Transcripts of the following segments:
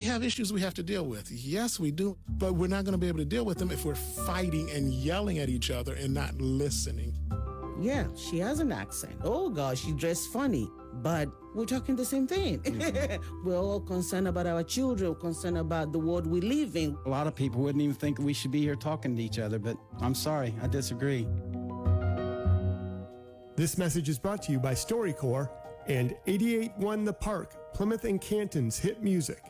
have issues we have to deal with. Yes, we do. But we're not going to be able to deal with them if we're fighting and yelling at each other and not listening. Yeah, she has an accent. Oh, gosh, she dressed funny. But we're talking the same thing. We're all concerned about our children, concerned about the world we live in. A lot of people wouldn't even think we should be here talking to each other, but I'm sorry, I disagree. This message is brought to you by StoryCorps and 88.1 The Park, Plymouth and Canton's hit music.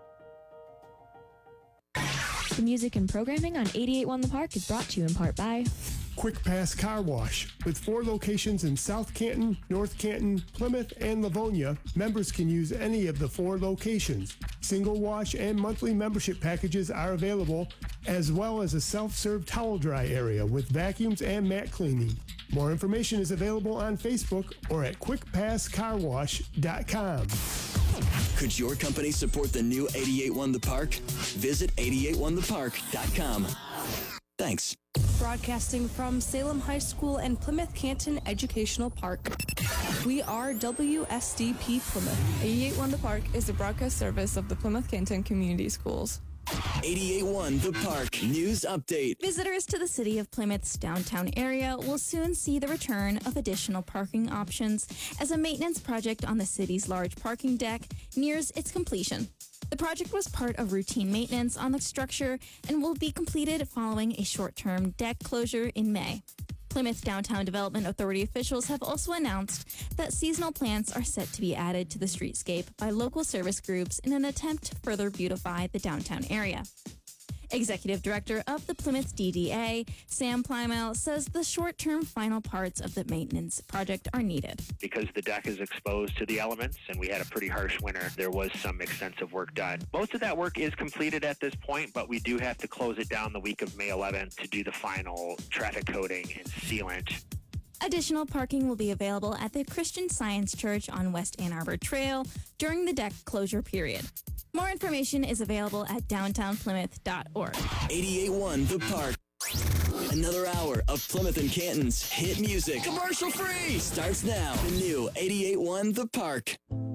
The music and programming on 88.1 The Park is brought to you in part by Quick Pass Car Wash. With 4 locations in South Canton, North Canton, Plymouth, and Livonia, members can use any of the 4 locations. Single wash and monthly membership packages are available, as well as a self-serve towel dry area with vacuums and mat cleaning. More information is available on Facebook or at quickpasscarwash.com. Could your company support the new 88.1 The Park? Visit 88.1thepark.com. Thanks. Broadcasting from Salem High School and Plymouth Canton Educational Park. We are WSDP Plymouth. 88.1 The Park is the broadcast service of the Plymouth Canton Community Schools. 88.1 The Park News Update. Visitors to the city of Plymouth's downtown area will soon see the return of additional parking options as a maintenance project on the city's large parking deck nears its completion. The project was part of routine maintenance on the structure and will be completed following a short-term deck closure in May. Plymouth Downtown Development Authority officials have also announced that seasonal plants are set to be added to the streetscape by local service groups in an attempt to further beautify the downtown area. Executive Director of the Plymouth DDA, Sam Plymouth, says the short-term final parts of the maintenance project are needed. Because the deck is exposed to the elements and we had a pretty harsh winter, there was some extensive work done. Most of that work is completed at this point, but we do have to close it down the week of May 11th to do the final traffic coating and sealant. Additional parking will be available at the Christian Science Church on West Ann Arbor Trail during the deck closure period. More information is available at downtownplymouth.org. 88.1 The Park. Another hour of Plymouth and Canton's hit music. Commercial free! Starts now. The new 88.1 The Park.